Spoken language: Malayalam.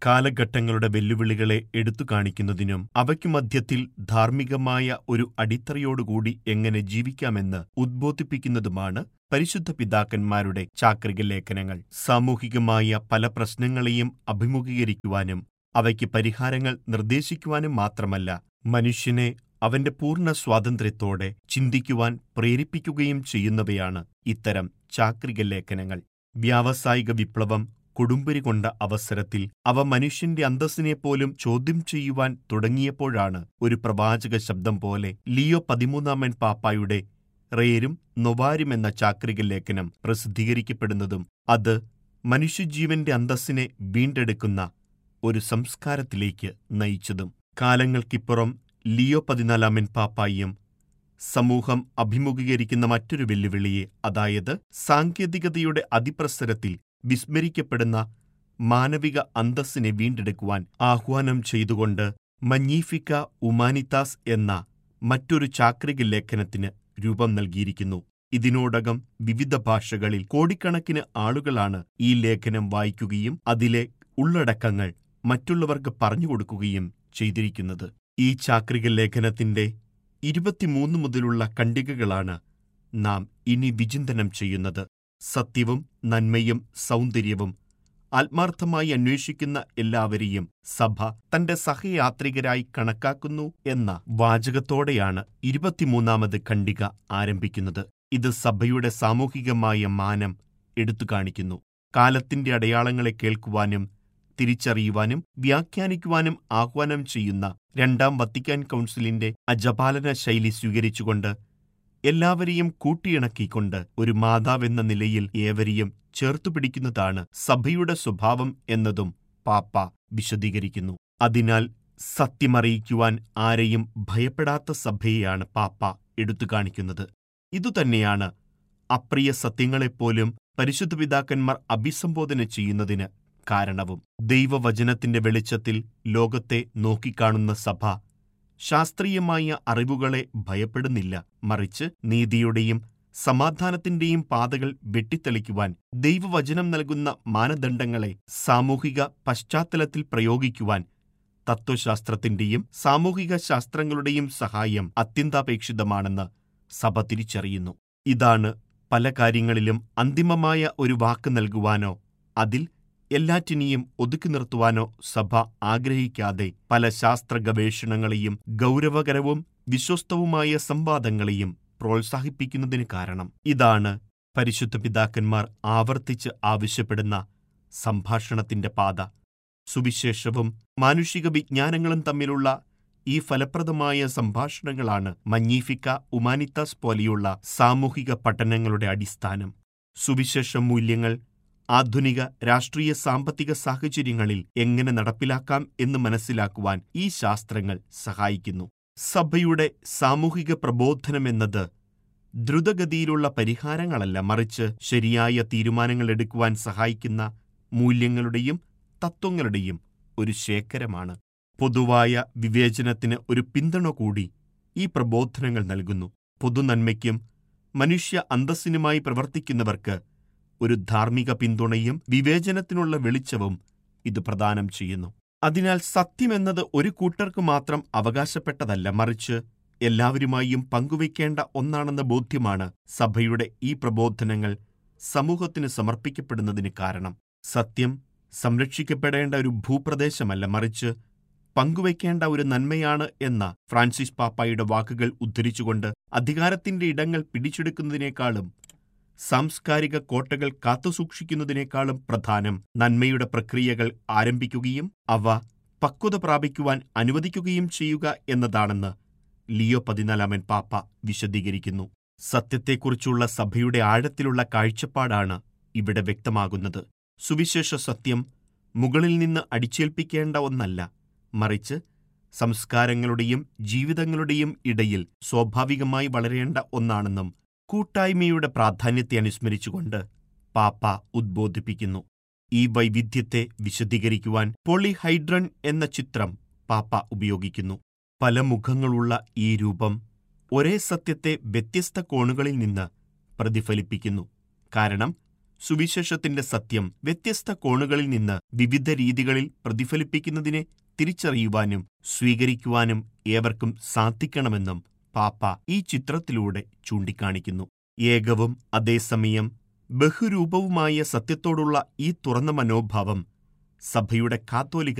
കാലഘട്ടങ്ങളുടെ വെല്ലുവിളികളെ എടുത്തുകാണിക്കുന്നതിനും അവയ്ക്കു മധ്യത്തിൽ ധാർമ്മികമായ ഒരു അടിത്തറയോടുകൂടി എങ്ങനെ ജീവിക്കാമെന്ന് ഉദ്ബോധിപ്പിക്കുന്നതുമാണ് പരിശുദ്ധ പിതാക്കന്മാരുടെ ചാക്രിക ലേഖനങ്ങൾ. സാമൂഹികമായ പല പ്രശ്നങ്ങളെയും അഭിമുഖീകരിക്കുവാനും അവയ്ക്ക് പരിഹാരങ്ങൾ നിർദ്ദേശിക്കുവാനും മാത്രമല്ല, മനുഷ്യനെ അവന്റെ പൂർണ്ണ സ്വാതന്ത്ര്യത്തോടെ ചിന്തിക്കുവാൻ പ്രേരിപ്പിക്കുകയും ചെയ്യുന്നവയാണ് ഇത്തരം ചാക്രിക ലേഖനങ്ങൾ. വ്യാവസായിക വിപ്ലവം കൊടുമ്പിരി കൊണ്ട അവസരത്തിൽ അവ മനുഷ്യന്റെ അന്തസ്സിനെപ്പോലും ചോദ്യം ചെയ്യുവാൻ തുടങ്ങിയപ്പോഴാണ് ഒരു പ്രവാചക ശബ്ദം പോലെ ലിയോ 13 പാപ്പായുടെ റേരും നൊവാരും എന്ന ചാക്രിക ലേഖനം പ്രസിദ്ധീകരിക്കപ്പെടുന്നതും അത് മനുഷ്യജീവന്റെ അന്തസ്സിനെ വീണ്ടെടുക്കുന്ന ഒരു സംസ്കാരത്തിലേക്ക് നയിച്ചതും. കാലങ്ങൾക്കിപ്പുറം ലിയോ 14 പാപ്പായും സമൂഹം അഭിമുഖീകരിക്കുന്ന മറ്റൊരു വെല്ലുവിളിയെ, അതായത് സാങ്കേതികതയുടെ അതിപ്രസരത്തിൽ വിസ്മരിക്കപ്പെടുന്ന മാനവിക അന്തസ്സിനെ വീണ്ടെടുക്കുവാൻ ആഹ്വാനം ചെയ്തുകൊണ്ട് മഗ്നിഫിക്ക ഉമാനിത്താസ് എന്ന മറ്റൊരു ചാക്രിക ലേഖനത്തിന് രൂപം നൽകിയിരിക്കുന്നു. ഇതിനോടകം വിവിധ ഭാഷകളിൽ കോടിക്കണക്കിന് ആളുകളാണ് ഈ ലേഖനം വായിക്കുകയും അതിലെ ഉള്ളടക്കങ്ങൾ മറ്റുള്ളവർക്ക് പറഞ്ഞുകൊടുക്കുകയും ചെയ്തിരിക്കുന്നത്. ഈ ചാക്രിക ലേഖനത്തിന്റെ 23 മുതലുള്ള ഖണ്ഡികകളാണ് നാം ഇനി വിചിന്തനം ചെയ്യുന്നത്. സത്യവും നന്മയും സൗന്ദര്യവും ആത്മാർത്ഥമായി അന്വേഷിക്കുന്ന എല്ലാവരെയും സഭ തന്റെ സഹയാത്രികരായി കണക്കാക്കുന്നു എന്ന വാചകത്തോടെയാണ് 23ാമത് ഖണ്ഡിക ആരംഭിക്കുന്നത്. ഇത് സഭയുടെ സാമൂഹികമായ മാനം എടുത്തുകാണിക്കുന്നു. കാലത്തിന്റെ അടയാളങ്ങളെ കേൾക്കുവാനും തിരിച്ചറിയുവാനും വ്യാഖ്യാനിക്കുവാനും ആഹ്വാനം ചെയ്യുന്ന 2ാം വത്തിക്കാൻ കൗൺസിലിന്റെ അജപാലന ശൈലി സ്വീകരിച്ചുകൊണ്ട് എല്ലാവരെയും കൂട്ടിയിണക്കിക്കൊണ്ട് ഒരു മാതാവെന്ന നിലയിൽ ഏവരെയും ചേർത്തുപിടിക്കുന്നതാണ് സഭയുടെ സ്വഭാവം എന്നതും പാപ്പ വിശദീകരിക്കുന്നു. അതിനാൽ സത്യമറിയിക്കുവാൻ ആരെയും ഭയപ്പെടാത്ത സഭയെയാണ് പാപ്പ എടുത്തുകാണിക്കുന്നത്. ഇതുതന്നെയാണ് അപ്രിയ സത്യങ്ങളെപ്പോലും പരിശുദ്ധ പിതാക്കന്മാർ അഭിസംബോധന ചെയ്യുന്നതിന് കാരണവും. ദൈവവചനത്തിന്റെ വെളിച്ചത്തിൽ ലോകത്തെ നോക്കിക്കാണുന്ന സഭ ശാസ്ത്രീയമായ അറിവുകളെ ഭയപ്പെടുന്നില്ല. മറിച്ച് നീതിയുടെയും സമാധാനത്തിന്റെയും പാതകൾ വെട്ടിത്തെളിക്കുവാൻ ദൈവവചനം നൽകുന്ന മാനദണ്ഡങ്ങളെ സാമൂഹിക പശ്ചാത്തലത്തിൽ പ്രയോഗിക്കുവാൻ തത്വശാസ്ത്രത്തിന്റെയും സാമൂഹിക ശാസ്ത്രങ്ങളുടെയും സഹായം അത്യന്താപേക്ഷിതമാണെന്ന് സഭ തിരിച്ചറിയുന്നു. ഇതാണ് പല കാര്യങ്ങളിലും അന്തിമമായ ഒരു വാക്ക് നൽകുവാനോ അതിൽ എല്ലാറ്റിനെയും ഒതുക്കി നിർത്തുവാനോ സഭ ആഗ്രഹിക്കാതെ പല ശാസ്ത്ര ഗവേഷണങ്ങളെയും ഗൗരവകരവും വിശ്വസ്തവുമായ സംവാദങ്ങളെയും പ്രോത്സാഹിപ്പിക്കുന്നതിന് കാരണം. ഇതാണ് പരിശുദ്ധ പിതാക്കന്മാർ ആവർത്തിച്ച് ആവശ്യപ്പെടുന്ന സംഭാഷണത്തിന്റെ പാത. സുവിശേഷവും മാനുഷിക വിജ്ഞാനങ്ങളും തമ്മിലുള്ള ഈ ഫലപ്രദമായ സംഭാഷണങ്ങളാണ് മഗ്നിഫിക്ക ഉമാനിത്താസ് പോലെയുള്ള സാമൂഹിക പഠനങ്ങളുടെ അടിസ്ഥാനം. സുവിശേഷ മൂല്യങ്ങൾ ആധുനിക രാഷ്ട്രീയ സാമ്പത്തിക സാഹചര്യങ്ങളിൽ എങ്ങനെ നടപ്പിലാക്കാം എന്ന് മനസ്സിലാക്കുവാൻ ഈ ശാസ്ത്രങ്ങൾ സഹായിക്കുന്നു. സഭയുടെ സാമൂഹിക പ്രബോധനമെന്നത് ദ്രുതഗതിയിലുള്ള പരിഹാരങ്ങളല്ല, മറിച്ച് ശരിയായ തീരുമാനങ്ങൾ എടുക്കുവാൻ സഹായിക്കുന്ന മൂല്യങ്ങളുടെയും തത്വങ്ങളുടെയും ഒരു ശേഖരമാണ്. പൊതുവായ വിവേചനത്തിന് ഒരു പിന്തുണ കൂടി ഈ പ്രബോധനങ്ങൾ നൽകുന്നു. പൊതുനന്മയ്ക്കും മനുഷ്യ അന്തസ്സിനുമായി പ്രവർത്തിക്കുന്നവർക്ക് ഒരു ധാർമ്മിക പിന്തുണയും വിവേചനത്തിനുള്ള വെളിച്ചവും ഇത് പ്രദാനം ചെയ്യുന്നു. അതിനാൽ സത്യമെന്നത് ഒരു കൂട്ടർക്ക് മാത്രം അവകാശപ്പെട്ടതല്ല, മറിച്ച് എല്ലാവരുമായും പങ്കുവയ്ക്കേണ്ട ഒന്നാണെന്ന ബോധ്യമാണ് സഭയുടെ ഈ പ്രബോധനങ്ങൾ സമൂഹത്തിന് സമർപ്പിക്കപ്പെടുന്നതിന് കാരണം. സത്യം സംരക്ഷിക്കപ്പെടേണ്ട ഒരു ഭൂപ്രദേശമല്ല, മറിച്ച് പങ്കുവയ്ക്കേണ്ട ഒരു നന്മയാണ് എന്ന ഫ്രാൻസിസ് പാപ്പായുടെ വാക്കുകൾ ഉദ്ധരിച്ചുകൊണ്ട് അധികാരത്തിന്റെ ഇടങ്ങൾ പിടിച്ചെടുക്കുന്നതിനേക്കാളും സാംസ്കാരിക കോട്ടകൾ കാത്തുസൂക്ഷിക്കുന്നതിനേക്കാളും പ്രധാനം നന്മയുടെ പ്രക്രിയകൾ ആരംഭിക്കുകയും അവ പക്വത പ്രാപിക്കുവാൻ അനുവദിക്കുകയും ചെയ്യുക എന്നതാണെന്ന് ലിയോ 14 പാപ്പ വിശദീകരിക്കുന്നു. സത്യത്തെക്കുറിച്ചുള്ള സഭയുടെ ആഴത്തിലുള്ള കാഴ്ചപ്പാടാണ് ഇവിടെ വ്യക്തമാകുന്നത്. സുവിശേഷ സത്യം മുകളിൽ നിന്ന് അടിച്ചേൽപ്പിക്കേണ്ട ഒന്നല്ല, മറിച്ച് സംസ്കാരങ്ങളുടെയും ജീവിതങ്ങളുടെയും ഇടയിൽ സ്വാഭാവികമായി വളരേണ്ട ഒന്നാണെന്നും കൂട്ടായ്മയുടെ പ്രാധാന്യത്തെ അനുസ്മരിച്ചുകൊണ്ട് പാപ്പ ഉദ്ബോധിപ്പിക്കുന്നു. ഈ വൈവിധ്യത്തെ വിശദീകരിക്കുവാൻ പോളിഹൈഡ്രൺ എന്ന ചിത്രം പാപ്പ ഉപയോഗിക്കുന്നു. പല മുഖങ്ങളുള്ള ഈ രൂപം ഒരേ സത്യത്തെ വ്യത്യസ്ത കോണുകളിൽ നിന്ന് പ്രതിഫലിപ്പിക്കുന്നു. കാരണം സുവിശേഷത്തിന്റെ സത്യം വ്യത്യസ്ത കോണുകളിൽ നിന്ന് വിവിധ രീതികളിൽ പ്രതിഫലിപ്പിക്കുന്നതിനെ തിരിച്ചറിയുവാനും സ്വീകരിക്കുവാനും ഏവർക്കും സാധിക്കണമെന്നും പാപ്പ ഈ ചിത്രത്തിലൂടെ ചൂണ്ടിക്കാണിക്കുന്നു. ഏകവും അതേസമയം ബഹുരൂപവുമായ സത്യത്തോടുള്ള ഈ തുറന്ന മനോഭാവം സഭയുടെ കാത്തോലിക